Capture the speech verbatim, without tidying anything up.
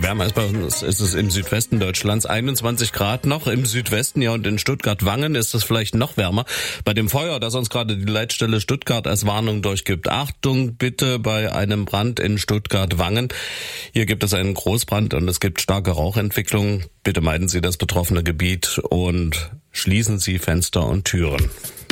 Wärmer ist bei uns, ist es im Südwesten Deutschlands einundzwanzig Grad noch. Im Südwesten, ja, und in Stuttgart-Wangen ist es vielleicht noch wärmer. Bei dem Feuer, das uns gerade die Leitstelle Stuttgart als Warnung durchgibt. Achtung bitte bei einem Brand in Stuttgart-Wangen. Hier gibt es einen Großbrand und es gibt starke Rauchentwicklung. Bitte meiden Sie das betroffene Gebiet und schließen Sie Fenster und Türen.